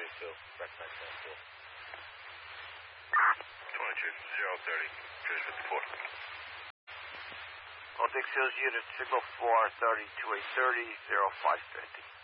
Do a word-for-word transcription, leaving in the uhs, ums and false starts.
two. Recommend twenty-two. twenty-two, zero thirty, Cruise fifty-four. Baltic Hills unit, signal four thirty to eight thirty, zero five fifty.